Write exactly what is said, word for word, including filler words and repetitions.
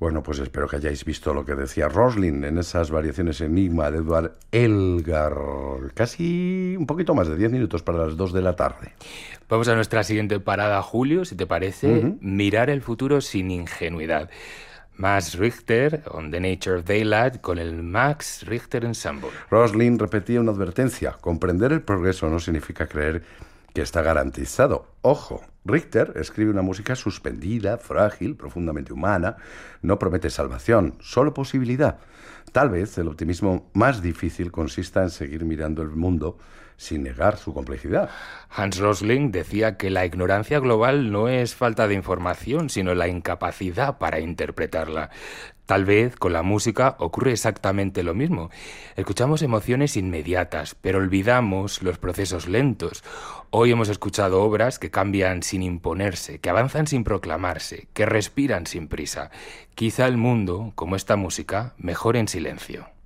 Bueno, pues espero que hayáis visto lo que decía Rosling en esas variaciones Enigma de Edward Elgar. Casi un poquito más de diez minutos para las dos de la tarde. Vamos a nuestra siguiente parada, Julio, si te parece. Uh-huh. Mirar el futuro sin ingenuidad. Max Richter, On the Nature of Daylight, con el Max Richter Ensemble. Rosling repetía una advertencia. Comprender el progreso no significa creer que está garantizado. Ojo, Richter escribe una música suspendida, frágil, profundamente humana. No promete salvación, solo posibilidad. Tal vez el optimismo más difícil consista en seguir mirando el mundo sin negar su complejidad. Hans Rosling decía que la ignorancia global no es falta de información, sino la incapacidad para interpretarla. Tal vez con la música ocurre exactamente lo mismo. Escuchamos emociones inmediatas, pero olvidamos los procesos lentos. Hoy hemos escuchado obras que cambian sin imponerse, que avanzan sin proclamarse, que respiran sin prisa. Quizá el mundo, como esta música, mejore en silencio.